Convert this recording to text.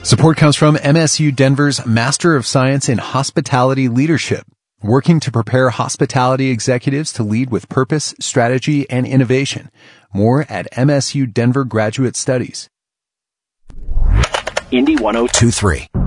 Support comes from MSU Denver's Master of Science in Hospitality Leadership, working to prepare hospitality executives to lead with purpose, strategy, and innovation. More at MSU Denver Graduate Studies. Indy 102.3